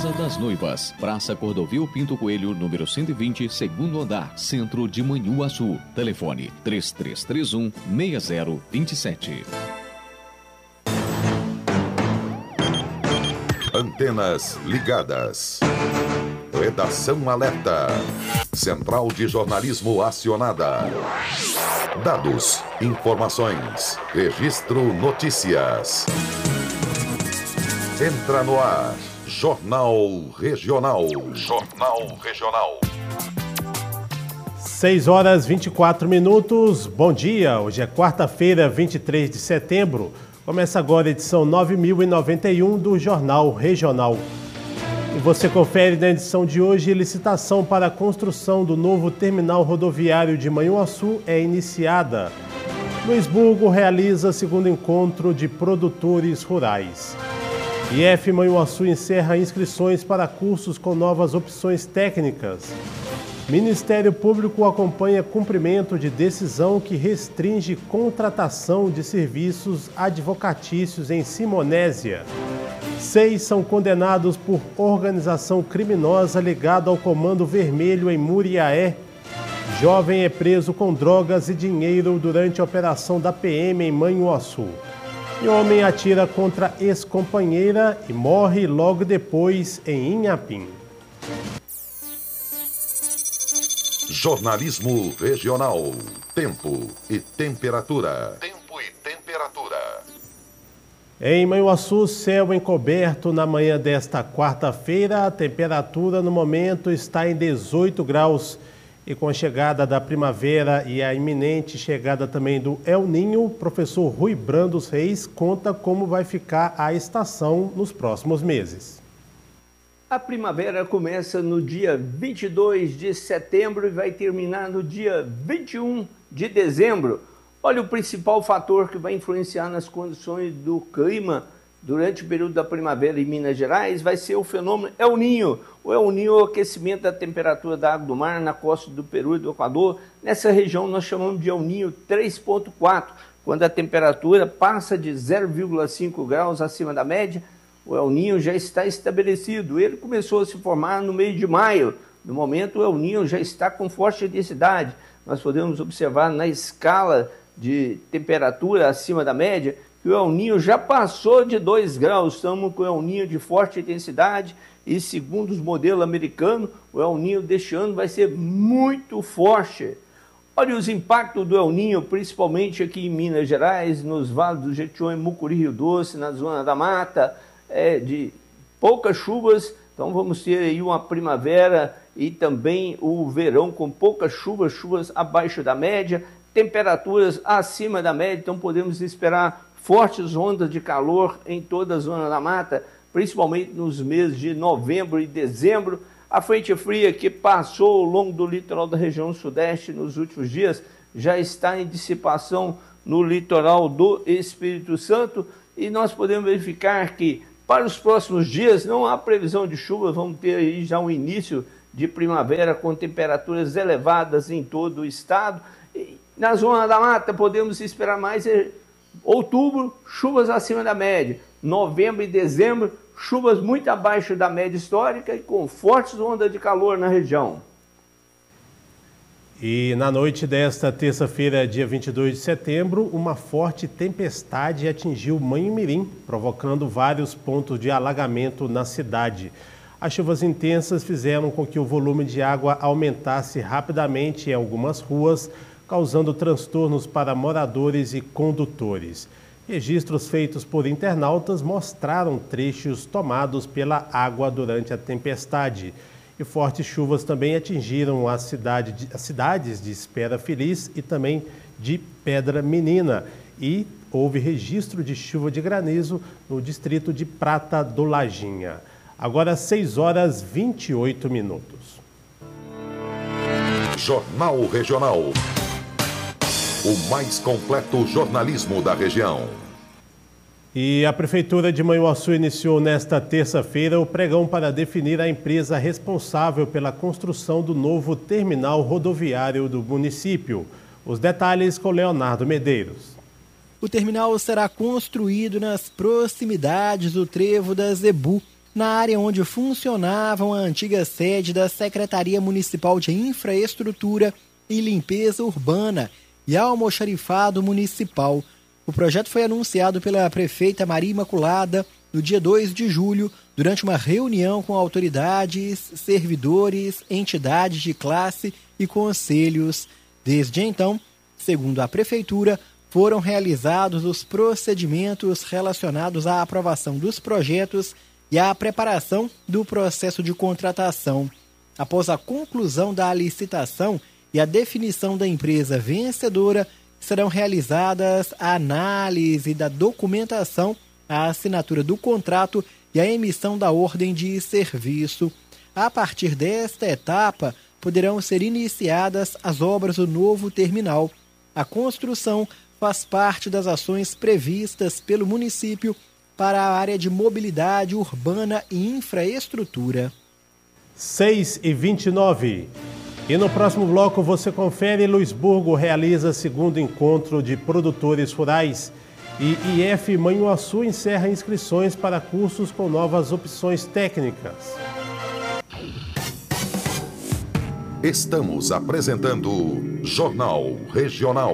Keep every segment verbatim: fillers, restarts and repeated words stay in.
Casa das Noivas, Praça Cordovil Pinto Coelho, número cento e vinte, segundo andar, Centro de Manhuaçu. Telefone três três três um, seis zero dois sete. Antenas ligadas. Redação alerta. Central de jornalismo acionada. Dados, informações, registro notícias. Entra no ar. Jornal Regional. Jornal Regional. seis horas e vinte e quatro minutos. Bom dia. Hoje é quarta-feira, vinte e três de setembro. Começa agora a edição nove mil e noventa e um do Jornal Regional. E você confere na edição de hoje: licitação para a construção do novo terminal rodoviário de Manhuaçu é iniciada. Luisburgo realiza segundo encontro de produtores rurais. I F Manhuaçu encerra inscrições para cursos com novas opções técnicas. Ministério Público acompanha cumprimento de decisão que restringe contratação de serviços advocatícios em Simonésia. Seis são condenados por organização criminosa ligada ao Comando Vermelho em Muriaé. Jovem é preso com drogas e dinheiro durante a operação da P M em Manhuaçu. E homem atira contra ex-companheira e morre logo depois em Inhapim. Jornalismo Regional. Tempo e temperatura. Tempo e temperatura. Em Manhuaçu, céu encoberto na manhã desta quarta-feira. A temperatura no momento está em dezoito graus. E com a chegada da primavera e a iminente chegada também do El Ninho, o professor Rui Brandos Reis conta como vai ficar a estação nos próximos meses. A primavera começa no dia vinte e dois de setembro e vai terminar no dia vinte e um de dezembro. Olha, o principal fator que vai influenciar nas condições do clima durante o período da primavera em Minas Gerais vai ser o fenômeno El Ninho. O El Ninho é o aquecimento da temperatura da água do mar na costa do Peru e do Equador. Nessa região nós chamamos de El Ninho três ponto quatro, quando a temperatura passa de zero vírgula cinco graus acima da média. O El Ninho já está estabelecido. Ele começou a se formar no mês de maio. No momento, o El Ninho já está com forte intensidade. Nós podemos observar na escala de temperatura acima da média que o El Ninho já passou de dois graus. Estamos com o El Ninho de forte intensidade e, segundo os modelos americanos, o El Ninho deste ano vai ser muito forte. Olha os impactos do El Ninho, principalmente aqui em Minas Gerais, nos vales do Jequitinhonha, Mucuri, Rio Doce, na zona da mata, é, de poucas chuvas. Então vamos ter aí uma primavera e também o verão com poucas chuvas, chuvas abaixo da média, temperaturas acima da média. Então podemos esperar fortes ondas de calor em toda a zona da mata, principalmente nos meses de novembro e dezembro. A frente fria que passou ao longo do litoral da região sudeste nos últimos dias já está em dissipação no litoral do Espírito Santo e nós podemos verificar que para os próximos dias não há previsão de chuva. Vamos ter aí já um início de primavera com temperaturas elevadas em todo o estado. E na zona da mata podemos esperar mais outubro, chuvas acima da média. Novembro e dezembro, chuvas muito abaixo da média histórica e com fortes ondas de calor na região. E na noite desta terça-feira, dia vinte e dois de setembro, uma forte tempestade atingiu Manhumirim, provocando vários pontos de alagamento na cidade. As chuvas intensas fizeram com que o volume de água aumentasse rapidamente em algumas ruas, causando transtornos para moradores e condutores. Registros feitos por internautas mostraram trechos tomados pela água durante a tempestade. E fortes chuvas também atingiram a cidade de, as cidades de Espera Feliz e também de Pedra Menina. E houve registro de chuva de granizo no distrito de Prata do Lajinha. Agora seis horas e vinte e oito minutos. Jornal Regional. O mais completo jornalismo da região. E a Prefeitura de Manhuaçu iniciou nesta terça-feira o pregão para definir a empresa responsável pela construção do novo terminal rodoviário do município. Os detalhes com Leonardo Medeiros. O terminal será construído nas proximidades do trevo da Zebu, na área onde funcionavam a antiga sede da Secretaria Municipal de Infraestrutura e Limpeza Urbana e Almoxarifado Municipal. O projeto foi anunciado pela prefeita Maria Imaculada no dia dois de julho, durante uma reunião com autoridades, servidores, entidades de classe e conselhos. Desde então, segundo a prefeitura, foram realizados os procedimentos relacionados à aprovação dos projetos e à preparação do processo de contratação. Após a conclusão da licitação e a definição da empresa vencedora, serão realizadas a análise da documentação, a assinatura do contrato e a emissão da ordem de serviço. A partir desta etapa, poderão ser iniciadas as obras do novo terminal. A construção faz parte das ações previstas pelo município para a área de mobilidade urbana e infraestrutura. seis e vinte e nove. E no próximo bloco você confere: Luisburgo realiza segundo encontro de produtores rurais e I F Manhuaçu encerra inscrições para cursos com novas opções técnicas. Estamos apresentando Jornal Regional.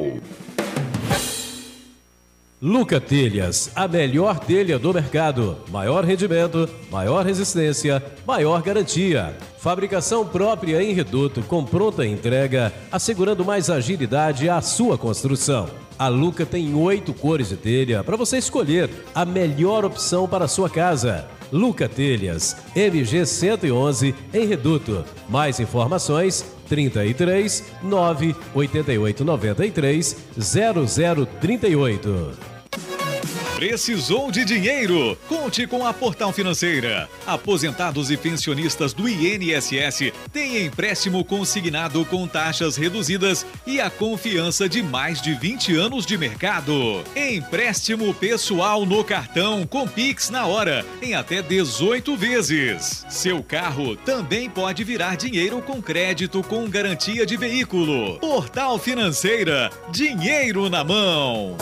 Luca Telhas, a melhor telha do mercado. Maior rendimento, maior resistência, maior garantia. Fabricação própria em Reduto com pronta entrega, assegurando mais agilidade à sua construção. A Luca tem oito cores de telha para você escolher a melhor opção para a sua casa. Luca Telhas, M G cento e onze, em Reduto. Mais informações, trinta e três, nove, oitenta e oito, noventa e três, zero zero trinta e oito. Precisou de dinheiro? Conte com a Portal Financeira. Aposentados e pensionistas do I N S S têm empréstimo consignado com taxas reduzidas e a confiança de mais de vinte anos de mercado. Empréstimo pessoal no cartão com Pix na hora, em até dezoito vezes. Seu carro também pode virar dinheiro com crédito com garantia de veículo. Portal Financeira, dinheiro na mão.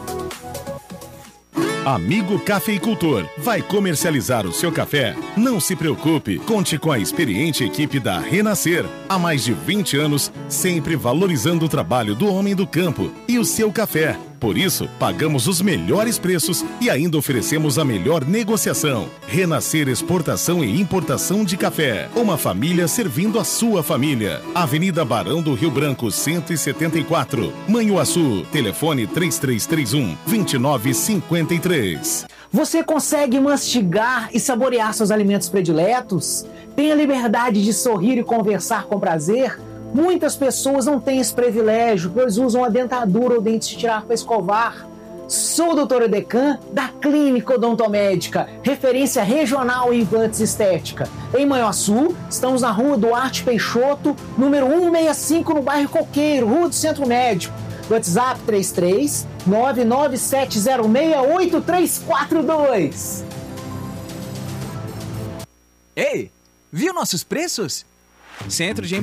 Amigo cafeicultor, vai comercializar o seu café? Não se preocupe, conte com a experiente equipe da Renascer. Há mais de vinte anos, sempre valorizando o trabalho do homem do campo e o seu café. Por isso, pagamos os melhores preços e ainda oferecemos a melhor negociação. Renascer Exportação e Importação de Café. Uma família servindo a sua família. Avenida Barão do Rio Branco, cento e setenta e quatro. Manhuaçu. Telefone três três três um, dois nove cinco três. Você consegue mastigar e saborear seus alimentos prediletos? Tem a liberdade de sorrir e conversar com prazer? Muitas pessoas não têm esse privilégio, pois usam a dentadura ou dentes de tirar para escovar. Sou o doutor Edecan, da Clínica Odontomédica, referência regional em implantes estética. Em Manhuaçu, estamos na rua Duarte Peixoto, número cento e sessenta e cinco, no bairro Coqueiro, Rua do Centro Médico. WhatsApp três três nove nove sete zero seis oito três quatro dois. Ei, viu nossos preços? Centro de